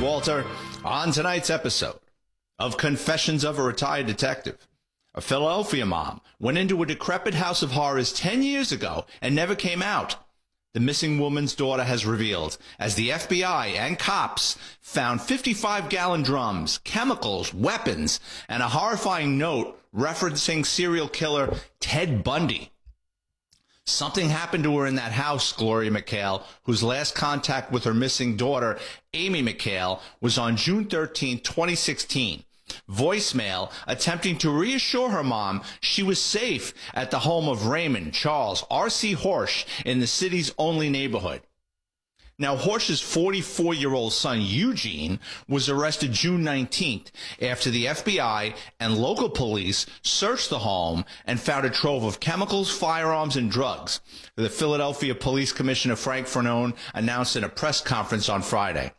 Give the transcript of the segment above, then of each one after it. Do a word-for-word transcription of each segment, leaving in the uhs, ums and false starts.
Walter. On tonight's episode of Confessions of a Retired Detective, a Philadelphia mom went into a decrepit house of horrors ten years ago and never came out. The missing woman's daughter has revealed as the F B I and cops found fifty-five gallon drums, chemicals, weapons, and a horrifying note referencing serial killer Ted Bundy. Something happened to her in that house, Gloria McHale, whose last contact with her missing daughter, Amy McHale, was on June thirteenth, twenty sixteen. Voicemail attempting to reassure her mom she was safe at the home of Raymond Charles R C Horsch in the city's only neighborhood. Now, Horsch's forty-four-year-old son, Eugene, was arrested June nineteenth after the F B I and local police searched the home and found a trove of chemicals, firearms, and drugs, the Philadelphia Police Commissioner Frank Fernone announced in a press conference on Friday.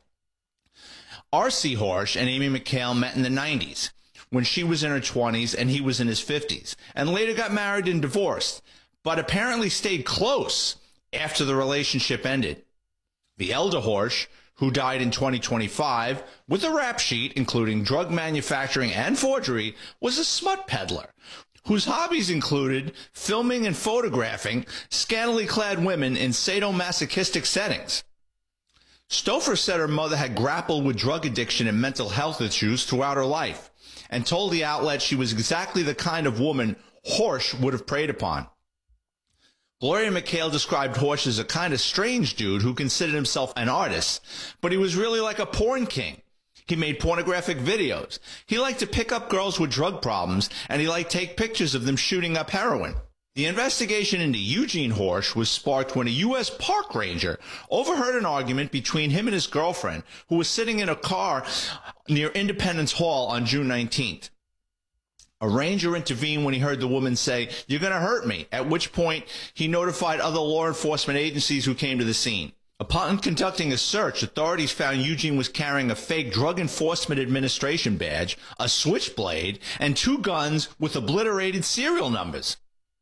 R C Horsch and Amy McHale met in the nineties, when she was in her twenties and he was in his fifties, and later got married and divorced, but apparently stayed close after the relationship ended. The elder Horsch, who died in twenty twenty-five, with a rap sheet including drug manufacturing and forgery, was a smut peddler, whose hobbies included filming and photographing scantily clad women in sadomasochistic settings. Stouffer said her mother had grappled with drug addiction and mental health issues throughout her life, and told the outlet she was exactly the kind of woman Horsch would have preyed upon. Gloria McHale described Horsch as a kind of strange dude who considered himself an artist, but he was really like a porn king. He made pornographic videos. He liked to pick up girls with drug problems, and he liked to take pictures of them shooting up heroin. The investigation into Eugene Horsch was sparked when a U S park ranger overheard an argument between him and his girlfriend, who was sitting in a car near Independence Hall on June nineteenth. A ranger intervened when he heard the woman say, "You're going to hurt me," at which point he notified other law enforcement agencies who came to the scene. Upon conducting a search, authorities found Eugene was carrying a fake Drug Enforcement Administration badge, a switchblade, and two guns with obliterated serial numbers.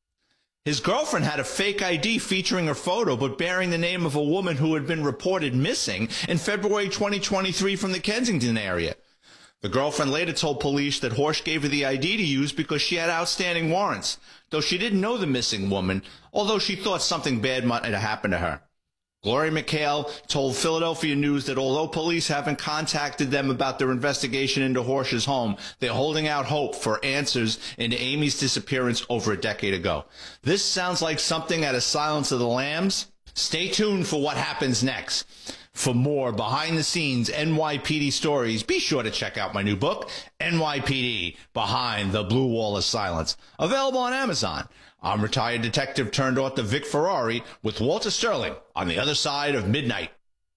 His girlfriend had a fake I D featuring her photo but bearing the name of a woman who had been reported missing in February twenty twenty-three from the Kensington area. The girlfriend later told police that Horsch gave her the I D to use because she had outstanding warrants, though she didn't know the missing woman, although she thought something bad might have happened to her. Gloria McHale told Philadelphia News that although police haven't contacted them about their investigation into Horsch's home, they're holding out hope for answers into Amy's disappearance over a decade ago. This sounds like something out of Silence of the Lambs. Stay tuned for what happens next. For more behind-the-scenes N Y P D stories, be sure to check out my new book, N Y P D, Behind the Blue Wall of Silence, available on Amazon. I'm retired detective turned author Vic Ferrari with Walter Sterling on the other side of midnight.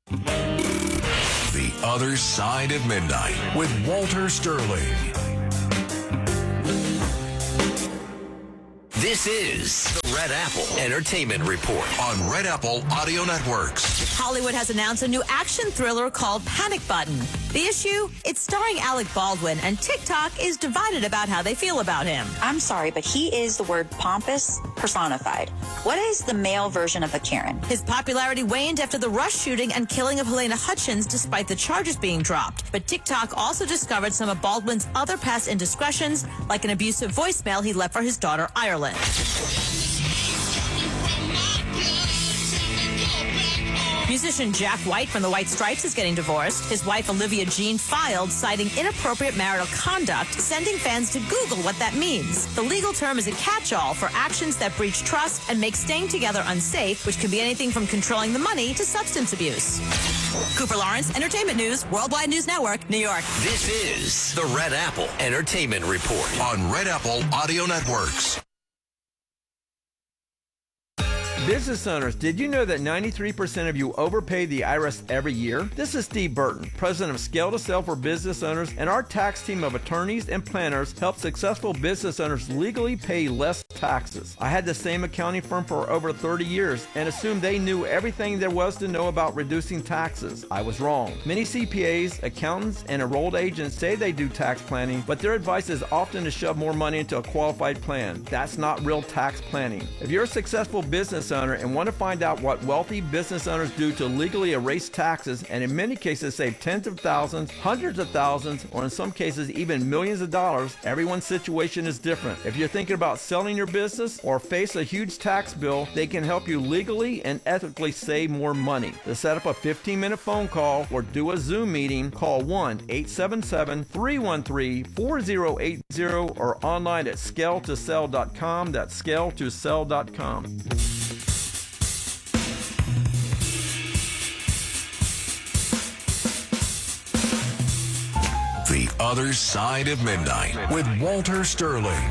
The Other Side of Midnight with Walter Sterling. This is the Red Apple Entertainment Report on Red Apple Audio Networks. Hollywood has announced a new action thriller called Panic Button. The issue? It's starring Alec Baldwin, and TikTok is divided about how they feel about him. I'm sorry, but he is the word pompous personified. What is the male version of a Karen? His popularity waned after the Rush shooting and killing of Helena Hutchins, despite the charges being dropped. But TikTok also discovered some of Baldwin's other past indiscretions, like an abusive voicemail he left for his daughter, Ireland. Musician Jack White from the White Stripes is getting divorced. His wife Olivia Jean filed, citing inappropriate marital conduct, sending fans to Google what that means. The legal term is a catch-all for actions that breach trust and make staying together unsafe, which can be anything from controlling the money to substance abuse. Cooper Lawrence, Entertainment News, Worldwide News Network, New York. This is the Red Apple Entertainment Report on Red Apple Audio Networks. Business owners, did you know that ninety-three percent of you overpay the I R S every year? This is Steve Burton, president of Scale to Sell for Business Owners, and our tax team of attorneys and planners help successful business owners legally pay less taxes. I had the same accounting firm for over thirty years and assumed they knew everything there was to know about reducing taxes. I was wrong. Many C P As, accountants, and enrolled agents say they do tax planning, but their advice is often to shove more money into a qualified plan. That's not real tax planning. If you're a successful business owner, owner and want to find out what wealthy business owners do to legally erase taxes and in many cases save tens of thousands, hundreds of thousands, or in some cases even millions of dollars, everyone's situation is different. If you're thinking about selling your business or face a huge tax bill, they can help you legally and ethically save more money. To set up a fifteen minute phone call or do a Zoom meeting, call one eight seven seven, three one three, four zero eight zero or online at scale to sell dot com. That's scale to sell dot com. The Other Side of Midnight with Walter Sterling.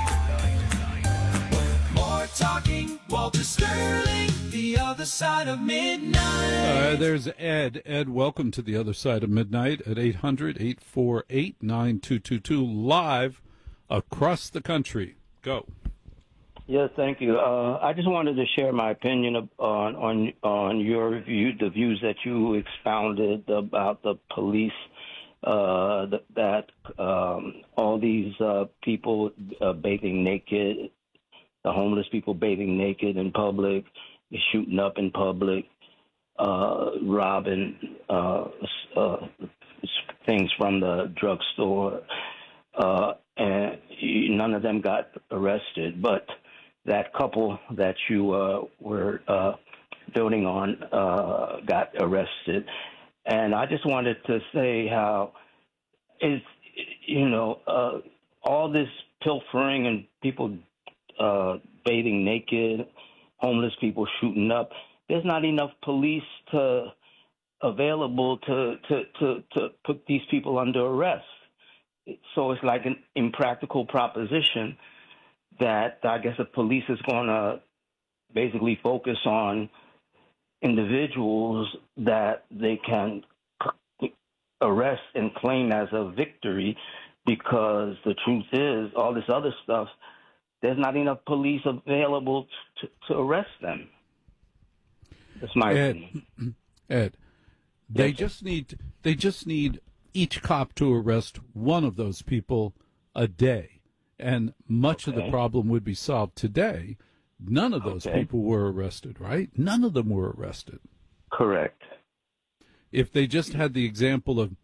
More talking, Walter Sterling, The Other Side of Midnight. Uh, there's Ed. Ed, welcome to The Other Side of Midnight at eight hundred, eight four eight, nine two two two, live across the country. Go. Yes, thank you. Uh, I just wanted to share my opinion of, on on on your view, the views that you expounded about the police. Uh, that, that um, all these uh, people uh, bathing naked, the homeless people bathing naked in public, shooting up in public, uh, robbing uh, uh, things from the drugstore, uh, and none of them got arrested. But that couple that you uh, were uh, building on uh, got arrested. And I just wanted to say how it's, you know, uh, all this pilfering and people uh, bathing naked, homeless people shooting up, there's not enough police to available to, to, to, to put these people under arrest. So it's like an impractical proposition that I guess the police is going to basically focus on individuals that they can arrest and claim as a victory, because the truth is all this other stuff, there's not enough police available to, to arrest them. That's my Ed, opinion. Ed, they Yes, just need they just need each cop to arrest one of those people a day, and much of the Okay. problem would be solved today. None of those Okay. people were arrested, right? None of them were arrested. Correct. If they just had the example of,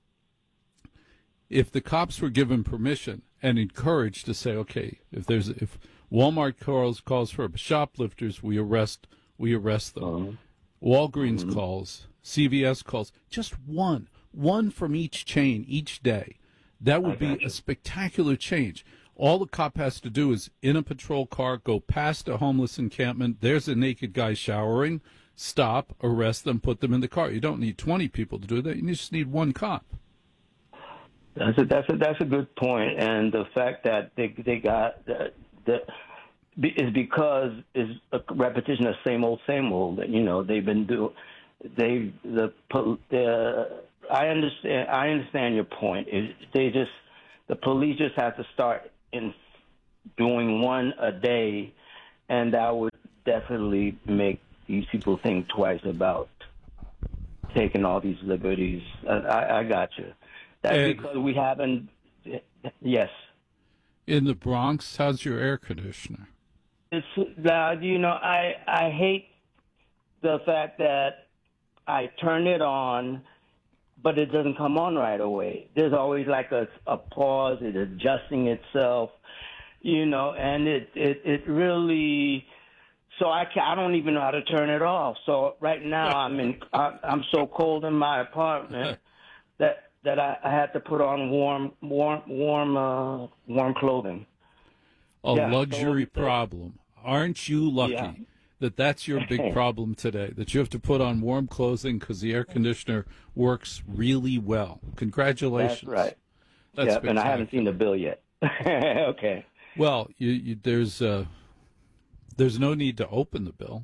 if the cops were given permission and encouraged to say, okay, if there's if Walmart calls calls for shoplifters, we arrest we arrest them. Uh-huh. Walgreens Mhm. calls, C V S calls, just one, one from each chain each day. That would I be got you. a spectacular change. All the cop has to do is in a patrol car, go past a homeless encampment. There's a naked guy showering. Stop, arrest them, put them in the car. You don't need twenty people to do that. You just need one cop. That's a that's a that's a good point, and the fact that they they got that that is because is a repetition of same old same old. You know, they've been do they the the I understand I understand your point. It, they just the police just have to start in doing one a day, and that would definitely make these people think twice about taking all these liberties. I, I, I got you. That's Ed, because we haven't. Yes, in the Bronx, how's your air conditioner? it's uh, you know I I hate the fact that I turn it on, but it doesn't come on right away. There's always like a, a pause. It's adjusting itself, you know, and it it, it really. So I can I don't even know how to turn it off. So right now I'm in I, I'm so cold in my apartment that that I, I had to put on warm warm warm uh, warm clothing. A Yeah, luxury so- problem. Aren't you lucky Yeah. that that's your big problem today, that you have to put on warm clothing because the air conditioner works really well? Congratulations. That's right. That's yeah, and I haven't spectacular. seen the bill yet. Okay. Well, you, you, there's uh, there's no need to open the bill.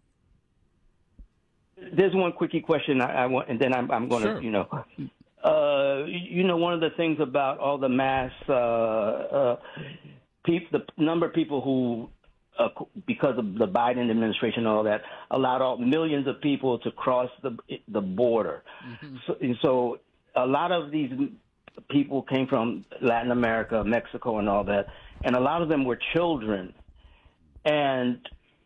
There's one quickie question I, I want, and then I'm, I'm going to, Sure. you know, uh, you know, one of the things about all the mass, uh, uh, peop, the number of people who, uh, because of the Biden administration and all that, allowed all millions of people to cross the the border. Mm-hmm. So, and so a lot of these people came from Latin America, Mexico, and all that, and a lot of them were children. And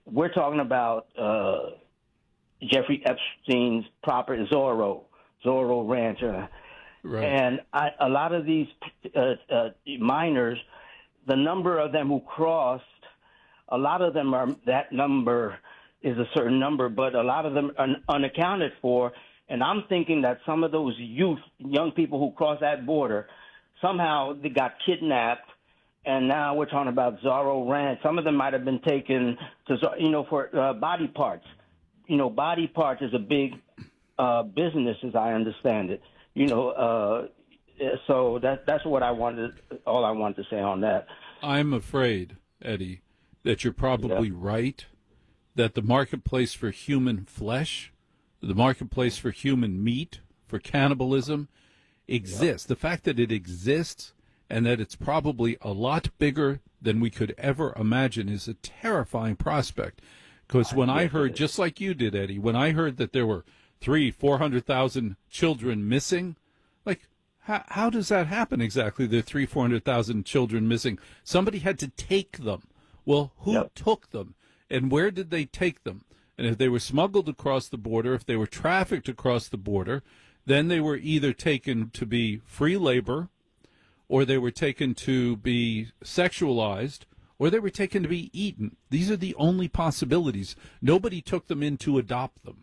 we're talking about uh, Jeffrey Epstein's property, Zorro, Zorro Ranch. Uh, Right. And I, a lot of these uh, uh, minors, the number of them who crossed, a lot of them are, that number is a certain number, but a lot of them are unaccounted for. And I'm thinking that some of those youth, young people who crossed that border, somehow they got kidnapped. And now we're talking about Zorro Ranch. Some of them might have been taken to, you know, for uh, body parts. You know, body parts is a big uh, business, as I understand it. You know, uh, so that that's what I wanted. All I wanted to say on that. I'm afraid, Eddie, that you're probably yeah. right. That the marketplace for human flesh, the marketplace for human meat, for cannibalism, exists. Yeah. The fact that it exists and that it's probably a lot bigger than we could ever imagine is a terrifying prospect. Because when I heard, just like you did, Eddie, when I heard that there were three, four hundred thousand children missing. Like, how, how does that happen exactly? There are three, four hundred thousand children missing. Somebody had to take them. Well, who yep. took them, and where did they take them? And if they were smuggled across the border, if they were trafficked across the border, then they were either taken to be free labor, or they were taken to be sexualized, or they were taken to be eaten. These are the only possibilities. Nobody took them in to adopt them.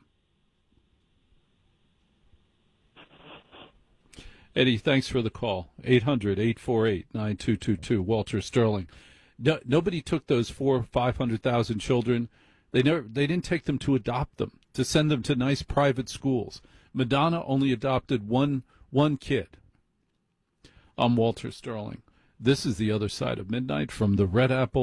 Eddie, thanks for the call. eight hundred, eight four eight, nine two two two. Walter Sterling. No, nobody took those four, five hundred thousand children. They never. They didn't take them to adopt them, to send them to nice private schools. Madonna only adopted one one kid. I'm Walter Sterling. This is The Other Side of Midnight from the Red Apple